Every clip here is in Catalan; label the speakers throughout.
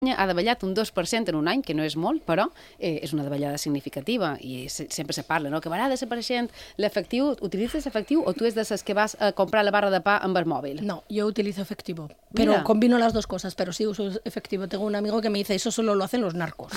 Speaker 1: ha davallat un 2% en un any, que no és molt, però és una davallada significativa i sempre se parla, no? Que va desapareixent l'efectiu. Utilitzes efectiu o tu és de les que vas a comprar la barra de pa amb el mòvil?
Speaker 2: No, yo utilizo efectivo, pero combino las dos cosas, pero sí uso efectivo. Tengo un amigo que me dice, eso solo lo hacen los narcos.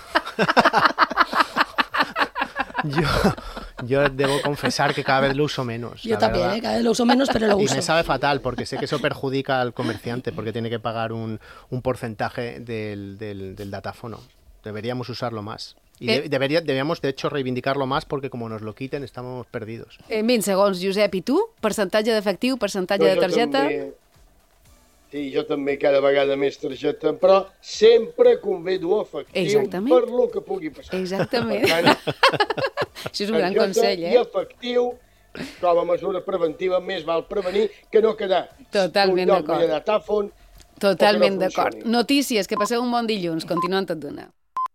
Speaker 3: Yo debo confesar que cada vez lo uso menos.
Speaker 2: Yo también, cada vez lo uso menos, pero lo uso.
Speaker 3: Y me sabe fatal, porque sé que eso perjudica al comerciante, porque tiene que pagar un porcentaje del datáfono. Deberíamos usarlo más. Y deberíamos, de hecho, reivindicarlo más, porque como nos lo quiten, estamos perdidos.
Speaker 1: En 20 segons, Josep, i tu? Percentatge d'efectiu, percentatge de targeta?
Speaker 4: Sí, jo també cada vegada més targeta, però sempre convé dur efectiu per lo que pugui passar.
Speaker 1: Exactament. Això és un gran consell,
Speaker 4: I efectiu, com a mesura preventiva, més val prevenir que no quedar.
Speaker 1: Totalment d'acord.
Speaker 4: Un lloc de datàfon.
Speaker 1: Totalment d'acord. Notícies, que passeu un bon dilluns. Continuem tot d'una.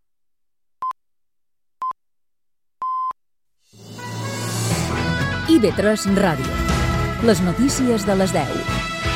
Speaker 5: IB3 Ràdio. Les notícies de les 10.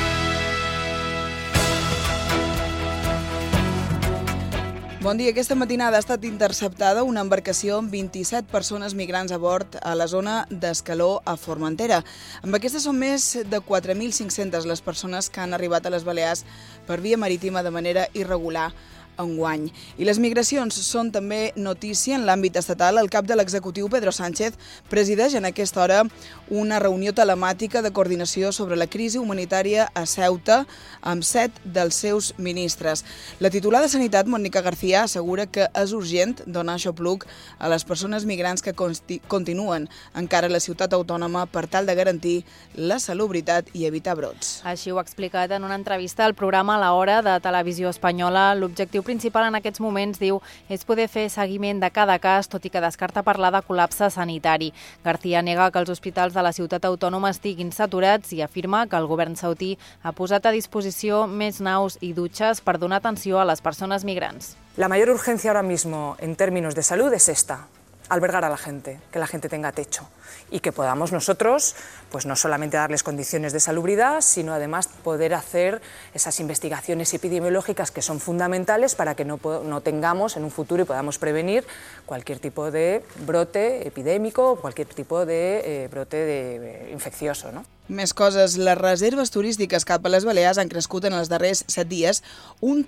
Speaker 6: Bon dia. Aquesta matinada ha estat interceptada una embarcació amb 27 persones migrants a bord a la zona d'Escaló, a Formentera. Amb aquestes són més de 4.500 les persones que han arribat a les Balears per via marítima de manera irregular enguany. I les migracions són també notícia en l'àmbit estatal. El cap de l'executiu, Pedro Sánchez, presideix en aquesta hora una reunió telemàtica de coordinació sobre la crisi humanitària a Ceuta amb 7 dels seus ministres. La titular de Sanitat, Mónica García, assegura que és urgent donar aixopluc a les persones migrants que continuen encara a la ciutat autònoma per tal de garantir la salubritat i evitar brots.
Speaker 7: Així ho ha explicat en una entrevista al programa La Hora de Televisió Espanyola. L'objectiu principal en aquests moments, diu, és poder fer seguiment de cada cas, tot i que descarta parlar de col·lapse sanitari. García nega que els hospitals de la ciutat autònoma estiguin saturats i afirma que el govern saudí ha posat a disposició més naus i dutxes per donar atenció a les persones migrants.
Speaker 8: La mayor urgencia ahora mismo en términos de salud es esta: albergar a la gente, que la gente tenga techo y que podamos nosotros, pues no solamente darles condiciones de salubridad, sino además poder hacer esas investigaciones epidemiológicas que son fundamentales para que no tengamos en un futuro y podamos prevenir cualquier tipo de brote epidémico o cualquier tipo de brote infeccioso, ¿no?
Speaker 6: Més coses. Les reserves turístiques cap a les Balears han crescut en els darrers 7 dies un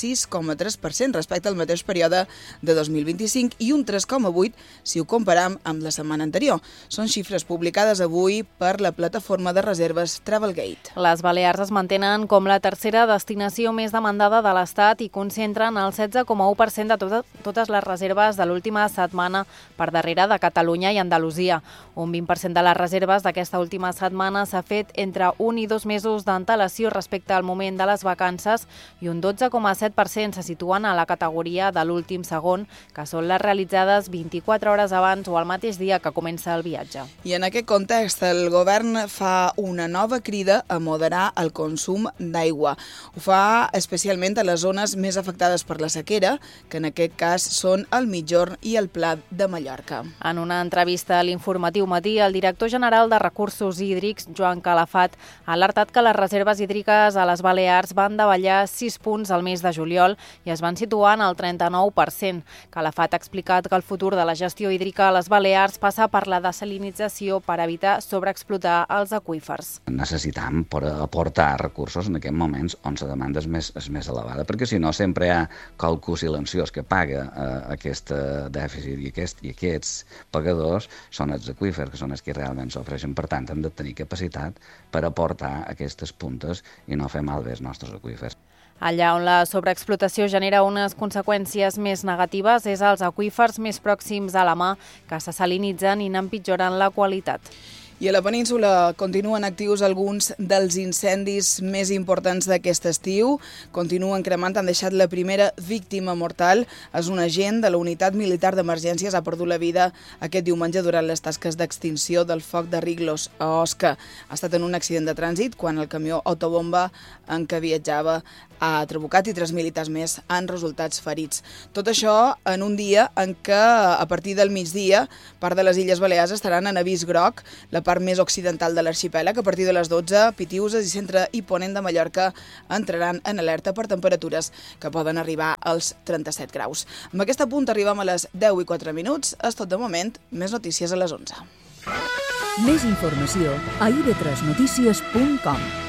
Speaker 6: 36,3% respecte al mateix període de 2025 i un 3,8% si ho comparam amb la setmana anterior. Són xifres publicades avui per la plataforma de reserves Travelgate.
Speaker 7: Les Balears es mantenen com la tercera destinació més demandada de l'Estat i concentren el 16,1% de totes les reserves de l'última setmana, per darrere de Catalunya i Andalusia. Un 20% de les reserves d'aquesta última setmana s'ha fet entre 1 i 2 mesos d'antelació respecte al moment de les vacances i un 12,7% se situen a la categoria de l'últim segon, que són les realitzades 24 hores abans o al mateix dia que comença el viatge.
Speaker 6: I en aquest context, el govern fa una nova crida a moderar el consum d'aigua. Ho fa especialment a les zones més afectades per la sequera, que en aquest cas són el Migjorn i el Pla de Mallorca.
Speaker 7: En una entrevista a l'Informatiu Matí, el director general de Recursos Hídrics, Joan Calafat, ha alertat que les reserves hídriques a les Balears van davallar 6 punts al mes de juliol i es van situar en el 39%. Calafat ha explicat que el futur de la gestió hídrica a les Balears passa per la desalinització per evitar sobreexplotar els aqüífers.
Speaker 9: Necessitam aportar recursos en aquests moments on la demanda és més elevada, perquè si no sempre hi ha qualcú silenciós que paga aquest dèficit i aquests pagadors són els aqüífers, que són els que realment s'ofereixen. Per tant, hem de tenir capacitat per aportar aquestes puntes i no fer malbé els nostres aqüífers.
Speaker 7: Allà on la sobreexplotació genera unes conseqüències més negatives és als aqüífers més pròxims a la mà, que se salinitzen i n'empitjoren la qualitat.
Speaker 6: I a la península continuen actius alguns dels incendis més importants d'aquest estiu. Continuen cremant, han deixat la primera víctima mortal. És un agent de la Unitat Militar d'Emergències, ha perdut la vida aquest diumenge durant les tasques d'extinció del foc de Riglos, a Osca. Ha estat en un accident de trànsit quan el camió autobomba en què viatjava ha trabucat i 3 militars més han resultat ferits. Tot això en un dia en què, a partir del migdia, part de les Illes Balears estaran en avís groc, la part més occidental de l'arxipèlag. A partir de les 12, Pitiüses i centre i ponent de Mallorca entraran en alerta per temperatures que poden arribar als 37 graus. Amb aquest apunt arribem a les 10:04. És tot de moment, més notícies a les 11.
Speaker 5: Més informació a ib3notícies.com.